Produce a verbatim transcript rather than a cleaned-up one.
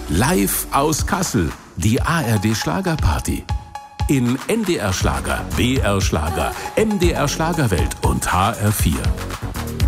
Live aus Kassel, die A R D Schlagerparty. In N D R Schlager, B R Schlager, M D R Schlagerwelt und H R vier.